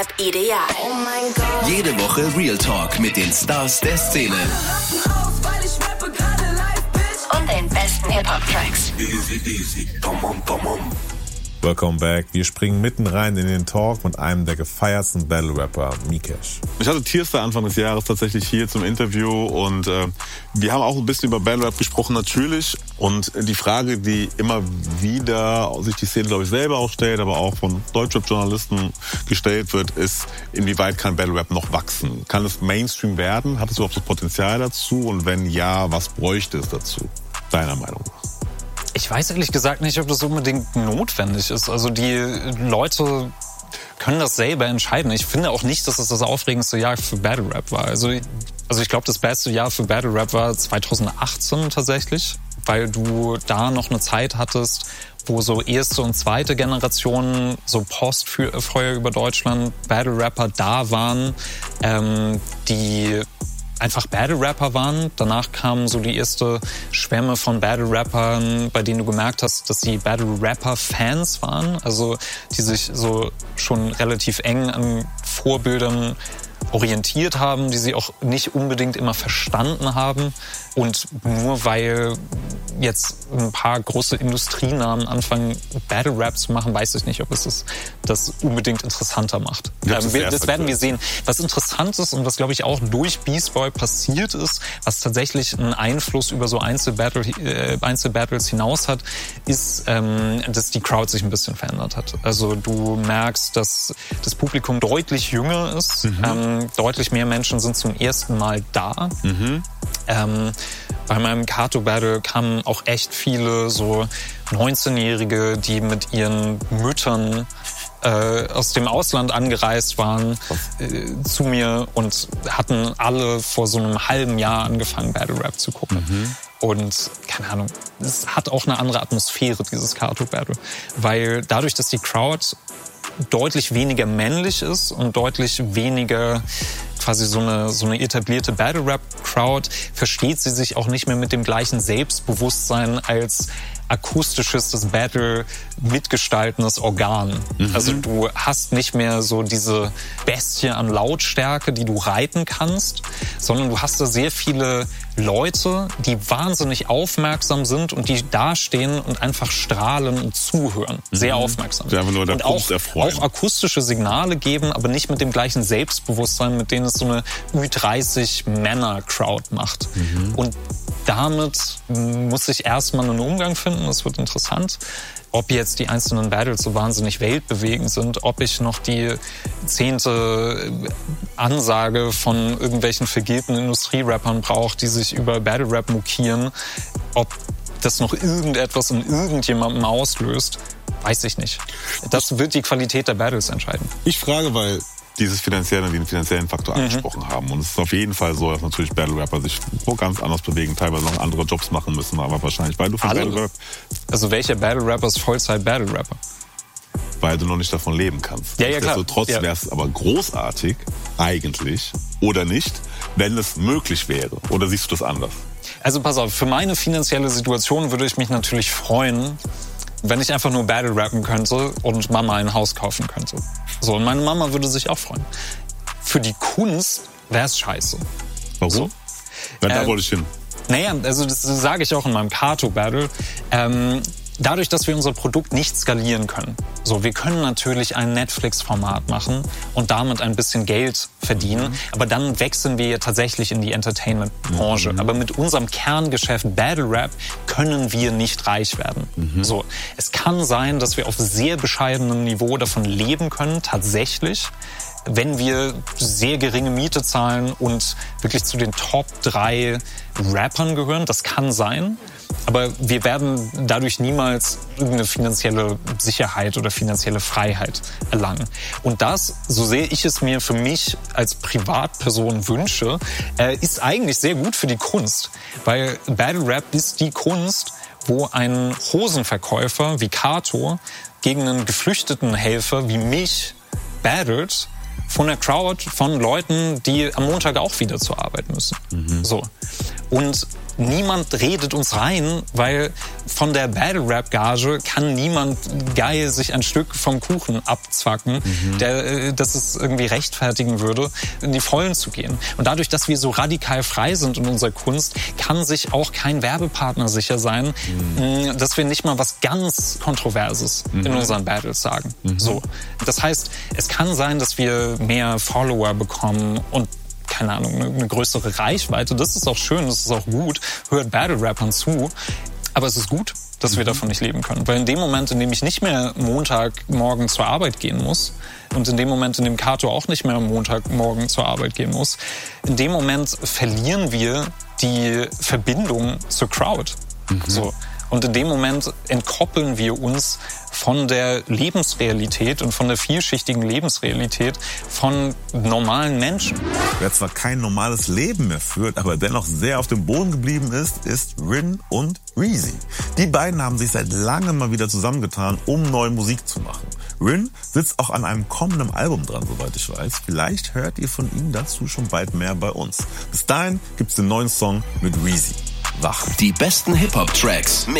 Ideal. Oh mein Gott. Jede Woche Real Talk mit den Stars der Szene. Und den besten Hip-Hop-Tracks. Easy. Welcome back. Wir springen mitten rein in den Talk mit einem der gefeiertsten Battle-Rapper, Mikesh. Ich hatte Tierstar Anfang des Jahres tatsächlich hier zum Interview und wir haben auch ein bisschen über Battle-Rap gesprochen natürlich. Und die Frage, die immer wieder sich die Szene, glaube ich, selber auch stellt, aber auch von Deutschrap-Journalisten gestellt wird, ist, inwieweit kann Battle-Rap noch wachsen? Kann es Mainstream werden? Hat es überhaupt das Potenzial dazu? Und wenn ja, was bräuchte es dazu, deiner Meinung nach? Ich weiß ehrlich gesagt nicht, ob das unbedingt notwendig ist. Also die Leute können das selber entscheiden. Ich finde auch nicht, dass es das aufregendste Jahr für Battle Rap war. Also ich glaube, das beste Jahr für Battle Rap war 2018 tatsächlich, weil du da noch eine Zeit hattest, wo so erste und zweite Generation, so Postfeuer über Deutschland, Battle Rapper da waren, die einfach Battle-Rapper waren. Danach kamen so die erste Schwemme von Battle-Rappern, bei denen du gemerkt hast, dass sie Battle-Rapper-Fans waren. Also die sich so schon relativ eng an Vorbildern orientiert haben, die sie auch nicht unbedingt immer verstanden haben. Und nur weil jetzt ein paar große Industrienamen anfangen, Battle-Rap zu machen, weiß ich nicht, ob es das unbedingt interessanter macht. Das werden wir sehen. Was interessant ist und was, glaube ich, auch durch Beast Boy passiert ist, was tatsächlich einen Einfluss über so Einzelbattles hinaus hat, ist, dass die Crowd sich ein bisschen verändert hat. Also du merkst, dass das Publikum deutlich jünger ist. Deutlich mehr Menschen sind zum ersten Mal da. Bei meinem Kato-Battle kamen auch echt viele so 19-Jährige, die mit ihren Müttern aus dem Ausland angereist waren zu mir und hatten alle vor so einem halben Jahr angefangen, Battle Rap zu gucken. Und keine Ahnung, es hat auch eine andere Atmosphäre, dieses Kato-Battle. Weil dadurch, dass die Crowd deutlich weniger männlich ist und deutlich weniger quasi so eine etablierte Battle-Rap-Crowd, versteht sie sich auch nicht mehr mit dem gleichen Selbstbewusstsein als akustisches, das Battle mitgestaltendes Organ. Also du hast nicht mehr so diese Bestie an Lautstärke, die du reiten kannst, sondern du hast da sehr viele Leute, die wahnsinnig aufmerksam sind und die dastehen und einfach strahlen und zuhören. Sehr aufmerksam. Die einfach nur der und Kunst erfreuen. Auch akustische Signale geben, aber nicht mit dem gleichen Selbstbewusstsein, mit denen es so eine Ü30-Männer-Crowd macht. Und damit muss ich erstmal einen Umgang finden, das wird interessant. Ob jetzt die einzelnen Battles so wahnsinnig weltbewegend sind, ob ich noch die 10. Ansage von irgendwelchen vergilbten Industrierappern brauche, die sich über Battle Rap mokieren, ob das noch irgendetwas in irgendjemandem auslöst, weiß ich nicht. Das wird die Qualität der Battles entscheiden. Ich frage, weil den finanziellen Faktor angesprochen haben. Und es ist auf jeden Fall so, dass natürlich Battle-Rapper sich so ganz anders bewegen, teilweise noch andere Jobs machen müssen, aber wahrscheinlich, weil du von Battle-Rap... Also welcher Battle-Rapper ist Vollzeit-Battle-Rapper? Weil du noch nicht davon leben kannst. Ja, klar. Trotzdem wäre es aber großartig, eigentlich, oder nicht, wenn es möglich wäre. Oder siehst du das anders? Also pass auf, für meine finanzielle Situation würde ich mich natürlich freuen, wenn ich einfach nur Battle rappen könnte und Mama ein Haus kaufen könnte. So, und meine Mama würde sich auch freuen. Für die Kunst wäre es scheiße. Warum? So. Da wollte ich hin. Naja, also das sage ich auch in meinem Kato-Battle. Dadurch, dass wir unser Produkt nicht skalieren können. So, wir können natürlich ein Netflix-Format machen und damit ein bisschen Geld verdienen, aber dann wechseln wir tatsächlich in die Entertainment-Branche. Aber mit unserem Kerngeschäft Battle Rap können wir nicht reich werden. So, es kann sein, dass wir auf sehr bescheidenem Niveau davon leben können, tatsächlich, wenn wir sehr geringe Miete zahlen und wirklich zu den Top 3 Rappern gehören. Das kann sein. Aber wir werden dadurch niemals irgendeine finanzielle Sicherheit oder finanzielle Freiheit erlangen. Und das, so sehr ich es mir für mich als Privatperson wünsche, ist eigentlich sehr gut für die Kunst. Weil Battle Rap ist die Kunst, wo ein Hosenverkäufer wie Kato gegen einen geflüchteten Helfer wie mich battelt, von der Crowd, von Leuten, die am Montag auch wieder zur Arbeit müssen. So. Und niemand redet uns rein, weil von der Battle-Rap-Gage kann niemand geil sich ein Stück vom Kuchen abzwacken, der das es irgendwie rechtfertigen würde, in die Vollen zu gehen. Und dadurch, dass wir so radikal frei sind in unserer Kunst, kann sich auch kein Werbepartner sicher sein, dass wir nicht mal was ganz Kontroverses in unseren Battles sagen. So. Das heißt, es kann sein, dass wir mehr Follower bekommen und keine Ahnung, eine größere Reichweite. Das ist auch schön, das ist auch gut. Hört Battle-Rappern zu. Aber es ist gut, dass wir davon nicht leben können. Weil in dem Moment, in dem ich nicht mehr Montagmorgen zur Arbeit gehen muss und in dem Moment, in dem Kato auch nicht mehr Montagmorgen zur Arbeit gehen muss, in dem Moment verlieren wir die Verbindung zur Crowd. So. Und in dem Moment entkoppeln wir uns von der Lebensrealität und von der vielschichtigen Lebensrealität von normalen Menschen. Wer zwar kein normales Leben mehr führt, aber dennoch sehr auf dem Boden geblieben ist Rin und Reezy. Die beiden haben sich seit langem mal wieder zusammengetan, um neue Musik zu machen. Rin sitzt auch an einem kommenden Album dran, soweit ich weiß. Vielleicht hört ihr von ihm dazu schon bald mehr bei uns. Bis dahin gibt's den neuen Song mit Reezy. Wach. Die besten Hip-Hop-Tracks mit